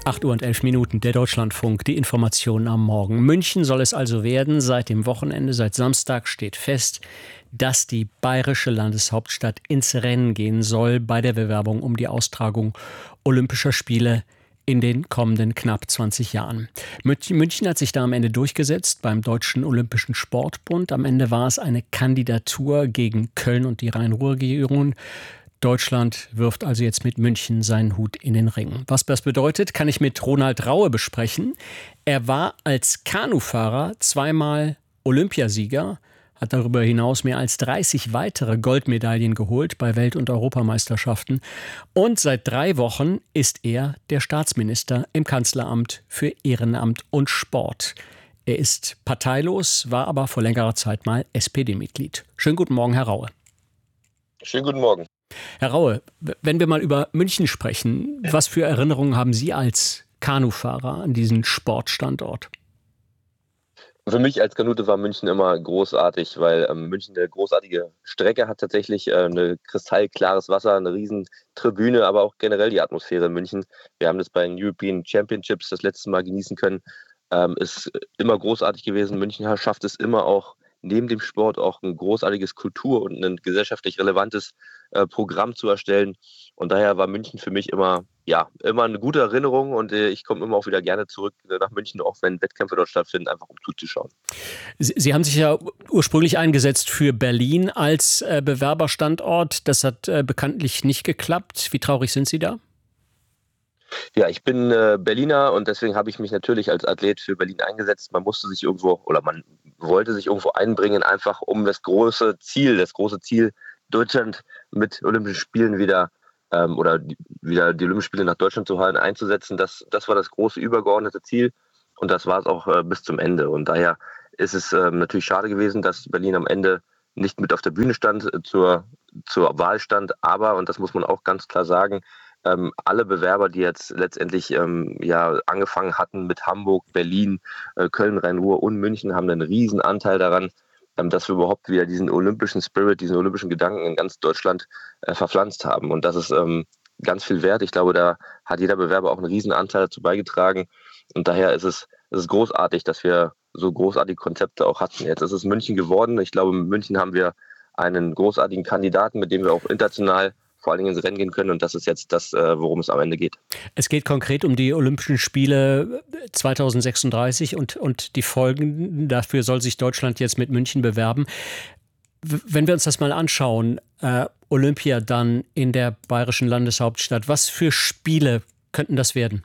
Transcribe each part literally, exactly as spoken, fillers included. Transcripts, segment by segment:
acht Uhr und elf Minuten, der Deutschlandfunk, die Informationen am Morgen. München soll es also werden. Seit dem Wochenende, seit Samstag steht fest, dass die bayerische Landeshauptstadt ins Rennen gehen soll bei der Bewerbung um die Austragung Olympischer Spiele in den kommenden knapp zwanzig Jahren. München hat sich da am Ende durchgesetzt beim Deutschen Olympischen Sportbund. Am Ende war es eine Kandidatur gegen Köln und die Rhein-Ruhr-Region. Deutschland wirft also jetzt mit München seinen Hut in den Ring. Was das bedeutet, kann ich mit Ronald Raue besprechen. Er war als Kanufahrer zweimal Olympiasieger, hat darüber hinaus mehr als dreißig weitere Goldmedaillen geholt bei Welt- und Europameisterschaften. Und seit drei Wochen ist er der Staatsminister im Kanzleramt für Ehrenamt und Sport. Er ist parteilos, war aber vor längerer Zeit mal S P D-Mitglied. Schönen guten Morgen, Herr Raue. Schönen guten Morgen. Herr Raue, wenn wir mal über München sprechen, was für Erinnerungen haben Sie als Kanufahrer an diesen Sportstandort? Für mich als Kanute war München immer großartig, weil ähm, München eine großartige Strecke hat tatsächlich, äh, eine kristallklares Wasser, eine riesen Tribüne, aber auch generell die Atmosphäre in München. Wir haben das bei den European Championships das letzte Mal genießen können. Ähm, ist immer großartig gewesen. München schafft es immer auch neben dem Sport auch ein großartiges Kultur- und ein gesellschaftlich relevantes äh, Programm zu erstellen. Und daher war München für mich immer, ja, immer eine gute Erinnerung und äh, ich komme immer auch wieder gerne zurück nach München, auch wenn Wettkämpfe dort stattfinden, einfach um zuzuschauen. Sie, Sie haben sich ja ursprünglich eingesetzt für Berlin als äh, Bewerberstandort. Das hat äh, bekanntlich nicht geklappt. Wie traurig sind Sie da? Ja, ich bin äh, Berliner und deswegen habe ich mich natürlich als Athlet für Berlin eingesetzt. Man musste sich irgendwo oder man wollte sich irgendwo einbringen, einfach um das große Ziel, das große Ziel, Deutschland mit Olympischen Spielen wieder ähm, oder die, wieder die Olympischen Spiele nach Deutschland zu halten, einzusetzen. Das, das war das große übergeordnete Ziel und das war es auch äh, bis zum Ende. Und daher ist es ähm, natürlich schade gewesen, dass Berlin am Ende nicht mit auf der Bühne stand, äh, zur, zur Wahl stand. Aber, und das muss man auch ganz klar sagen, ähm, alle Bewerber, die jetzt letztendlich ähm, ja angefangen hatten mit Hamburg, Berlin, äh, Köln, Rhein-Ruhr und München, haben einen riesen Anteil daran, ähm, dass wir überhaupt wieder diesen olympischen Spirit, diesen olympischen Gedanken in ganz Deutschland äh, verpflanzt haben. Und das ist ähm, ganz viel wert. Ich glaube, da hat jeder Bewerber auch einen riesen Anteil dazu beigetragen. Und daher ist es, ist es großartig, dass wir so großartige Konzepte auch hatten. Jetzt ist es München geworden. Ich glaube, in München haben wir einen großartigen Kandidaten, mit dem wir auch international vor allen Dingen ins Rennen gehen können. Und das ist jetzt das, äh, worum es am Ende geht. Es geht konkret um die Olympischen Spiele zweitausendsechsunddreißig und, und die Folgen. Dafür soll sich Deutschland jetzt mit München bewerben. Wenn wir uns das mal anschauen, äh, Olympia dann in der bayerischen Landeshauptstadt, was für Spiele könnten das werden?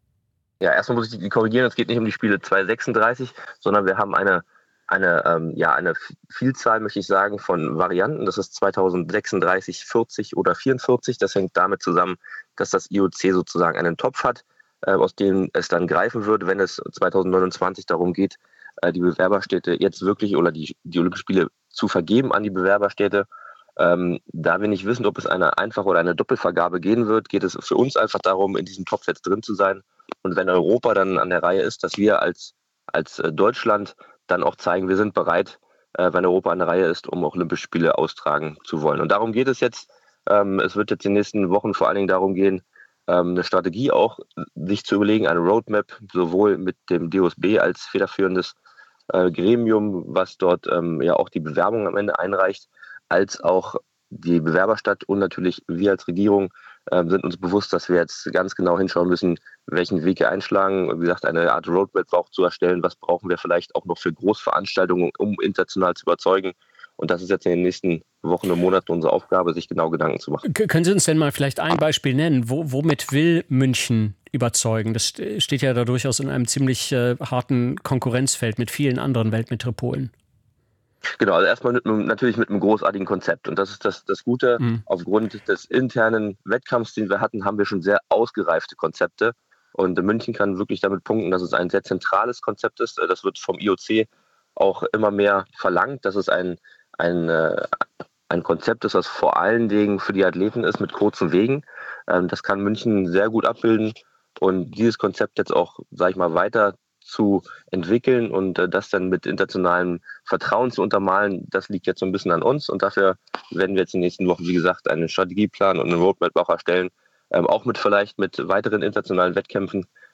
Ja, erstmal muss ich die korrigieren, es geht nicht um die Spiele zweitausendsechsunddreißig, sondern wir haben eine, eine, ähm, ja, eine Vielzahl, möchte ich sagen, von Varianten. Das ist zweitausendsechsunddreißig, vierzig oder vierundvierzig. Das hängt damit zusammen, dass das I O C sozusagen einen Topf hat, äh, aus dem es dann greifen wird, wenn es zweitausendneunundzwanzig darum geht, äh, die Bewerberstädte jetzt wirklich oder die, die Olympischen Spiele zu vergeben an die Bewerberstädte. Ähm, da wir nicht wissen, ob es eine Einfache oder eine Doppelvergabe gehen wird, geht es für uns einfach darum, in diesem Topf jetzt drin zu sein. Und wenn Europa dann an der Reihe ist, dass wir als, als äh, Deutschland dann auch zeigen, wir sind bereit, äh, wenn Europa an der Reihe ist, um auch Olympische Spiele austragen zu wollen. Und darum geht es jetzt. Ähm, es wird jetzt in den nächsten Wochen vor allen Dingen darum gehen, ähm, eine Strategie auch sich zu überlegen, eine Roadmap, sowohl mit dem D O S B als federführendes äh, Gremium, was dort ähm, ja auch die Bewerbung am Ende einreicht, als auch die Bewerberstadt und natürlich wir als Regierung äh, sind uns bewusst, dass wir jetzt ganz genau hinschauen müssen, welchen Weg wir einschlagen. Wie gesagt, eine Art Roadmap auch zu erstellen. Was brauchen wir vielleicht auch noch für Großveranstaltungen, um international zu überzeugen? Und das ist jetzt in den nächsten Wochen und Monaten unsere Aufgabe, sich genau Gedanken zu machen. K- können Sie uns denn mal vielleicht ein Beispiel nennen? Wo, womit will München überzeugen? Das steht ja da durchaus in einem ziemlich äh, harten Konkurrenzfeld mit vielen anderen Weltmetropolen. Genau, also erstmal mit, natürlich mit einem großartigen Konzept. Und das ist das, das Gute. Mhm. Aufgrund des internen Wettkampfs, den wir hatten, haben wir schon sehr ausgereifte Konzepte. Und München kann wirklich damit punkten, dass es ein sehr zentrales Konzept ist. Das wird vom I O C auch immer mehr verlangt, dass es ein, ein, äh, ein Konzept ist, das vor allen Dingen für die Athleten ist, mit kurzen Wegen. Ähm, das kann München sehr gut abbilden. Und dieses Konzept jetzt auch, sage ich mal, weiter zu entwickeln und äh, das dann mit internationalem Vertrauen zu untermalen, das liegt jetzt so ein bisschen an uns. Und dafür werden wir jetzt in den nächsten Wochen, wie gesagt, einen Strategieplan und eine Roadmap auch erstellen, ähm, auch mit vielleicht mit weiteren internationalen Wettkämpfen,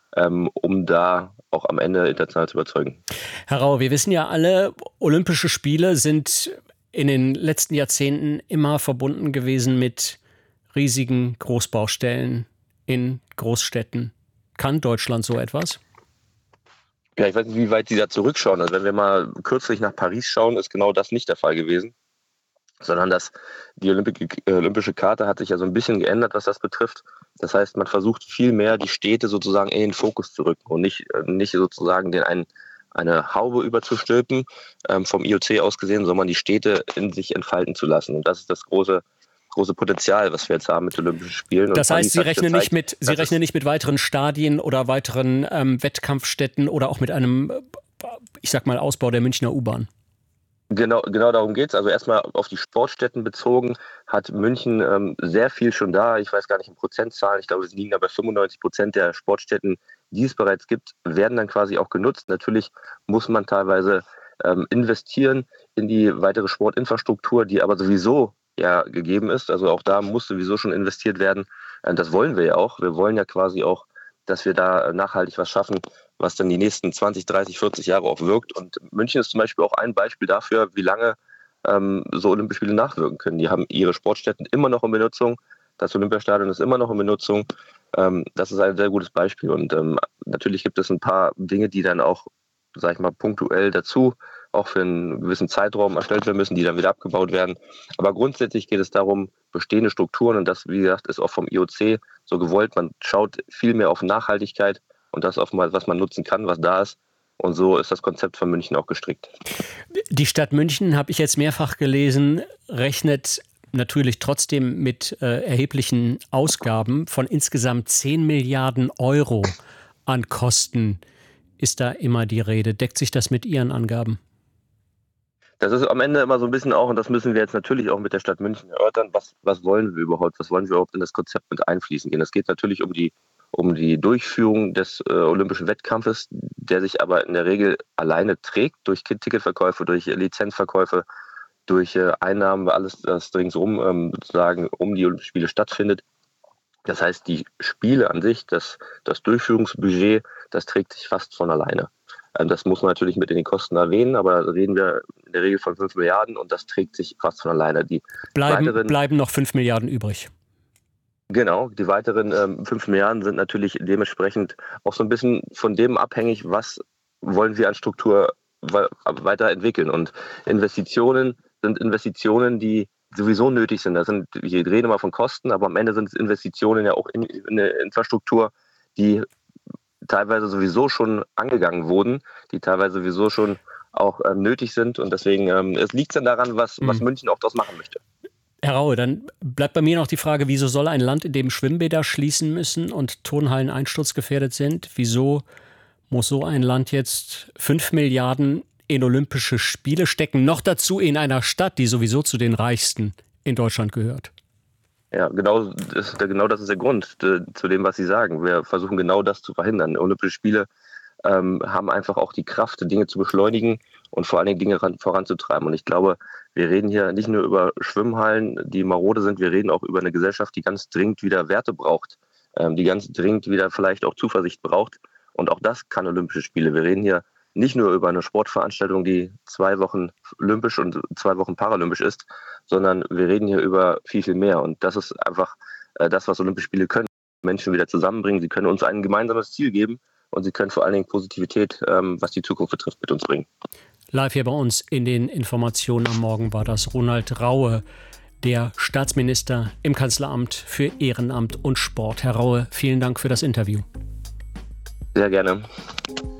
ähm, um da auch am Ende international zu überzeugen. Herr Rau, wir wissen ja alle, Olympische Spiele sind in den letzten Jahrzehnten immer verbunden gewesen mit riesigen Großbaustellen in Großstädten. Kann Deutschland so etwas? Ja, ich weiß nicht, wie weit Sie da zurückschauen. Also wenn wir mal kürzlich nach Paris schauen, ist genau das nicht der Fall gewesen, sondern dass die Olympi- äh, Olympische Charta hat sich ja so ein bisschen geändert, was das betrifft. Das heißt, man versucht viel mehr, die Städte sozusagen in den Fokus zu rücken und nicht, äh, nicht sozusagen den einen, eine Haube überzustülpen, ähm, vom I O C aus gesehen, sondern die Städte in sich entfalten zu lassen. Und das ist das große große Potenzial, was wir jetzt haben mit den Olympischen Spielen. Das und heißt, Sie rechnen, gezeigt, nicht mit, Sie rechnen nicht mit weiteren Stadien oder weiteren ähm, Wettkampfstätten oder auch mit einem, ich sag mal, Ausbau der Münchner U-Bahn? Genau, genau darum geht es. Also erstmal auf die Sportstätten bezogen hat München ähm, sehr viel schon da. Ich weiß gar nicht in Prozentzahlen. Ich glaube, es liegen da bei fünfundneunzig Prozent der Sportstätten, die es bereits gibt, werden dann quasi auch genutzt. Natürlich muss man teilweise ähm, investieren in die weitere Sportinfrastruktur, die aber sowieso ja gegeben ist. Also auch da muss sowieso schon investiert werden. Äh, das wollen wir ja auch. Wir wollen ja quasi auch, dass wir da nachhaltig was schaffen, was dann die nächsten zwanzig, dreißig, vierzig Jahre auch wirkt. Und München ist zum Beispiel auch ein Beispiel dafür, wie lange ähm, so Olympische Spiele nachwirken können. Die haben ihre Sportstätten immer noch in Benutzung. Das Olympiastadion ist immer noch in Benutzung. Ähm, das ist ein sehr gutes Beispiel. Und ähm, natürlich gibt es ein paar Dinge, die dann auch, sag ich mal, punktuell dazu auch für einen gewissen Zeitraum erstellt werden müssen, die dann wieder abgebaut werden. Aber grundsätzlich geht es darum, bestehende Strukturen, und das, wie gesagt, ist auch vom I O C so gewollt. Man schaut viel mehr auf Nachhaltigkeit und das auf mal, was man nutzen kann, was da ist. Und so ist das Konzept von München auch gestrickt. Die Stadt München, habe ich jetzt mehrfach gelesen, rechnet natürlich trotzdem mit äh, erheblichen Ausgaben von insgesamt zehn Milliarden Euro an Kosten. Ist da immer die Rede? Deckt sich das mit Ihren Angaben? Das ist am Ende immer so ein bisschen auch, und das müssen wir jetzt natürlich auch mit der Stadt München erörtern, was, was wollen wir überhaupt, was wollen wir überhaupt in das Konzept mit einfließen gehen. Es geht natürlich um die, um die Durchführung des äh, olympischen Wettkampfes, der sich aber in der Regel alleine trägt, durch Ticketverkäufe, durch Lizenzverkäufe, durch äh, Einnahmen, alles das ringsum ähm, sozusagen um die Olympischen Spiele stattfindet. Das heißt, die Spiele an sich, das, das Durchführungsbudget, das trägt sich fast von alleine. Das muss man natürlich mit in den Kosten erwähnen, aber da reden wir in der Regel von fünf Milliarden und das trägt sich fast von alleine. Die bleiben, weiteren, bleiben noch fünf Milliarden übrig. Genau, die weiteren ähm, fünf Milliarden sind natürlich dementsprechend auch so ein bisschen von dem abhängig, was wollen wir an Struktur weiterentwickeln. Und Investitionen sind Investitionen, die sowieso nötig sind. Das sind, wir reden immer von Kosten, aber am Ende sind es Investitionen ja auch in, in eine Infrastruktur, die teilweise sowieso schon angegangen wurden, die teilweise sowieso schon auch ähm, nötig sind. Und deswegen, ähm, es liegt dann daran, was, was München auch daraus machen möchte. Herr Raue, dann bleibt bei mir noch die Frage, wieso soll ein Land, in dem Schwimmbäder schließen müssen und Turnhallen einsturzgefährdet sind, wieso muss so ein Land jetzt fünf Milliarden in Olympische Spiele stecken, noch dazu in einer Stadt, die sowieso zu den reichsten in Deutschland gehört? Ja, genau das, genau das ist der Grund de, zu dem, was Sie sagen. Wir versuchen genau das zu verhindern. Olympische Spiele ähm, haben einfach auch die Kraft, Dinge zu beschleunigen und vor allen Dingen Dinge ran, voranzutreiben. Und ich glaube, wir reden hier nicht nur über Schwimmhallen, die marode sind, wir reden auch über eine Gesellschaft, die ganz dringend wieder Werte braucht, ähm, die ganz dringend wieder vielleicht auch Zuversicht braucht. Und auch das kann Olympische Spiele. Wir reden hier nicht nur über eine Sportveranstaltung, die zwei Wochen olympisch und zwei Wochen paralympisch ist, sondern wir reden hier über viel, viel mehr. Und das ist einfach äh, das, was Olympische Spiele können. Menschen wieder zusammenbringen. Sie können uns ein gemeinsames Ziel geben und sie können vor allen Dingen Positivität, ähm, was die Zukunft betrifft, mit uns bringen. Live hier bei uns in den Informationen am Morgen war das Ronald Raue, der Staatsminister im Kanzleramt für Ehrenamt und Sport. Herr Raue, vielen Dank für das Interview. Sehr gerne.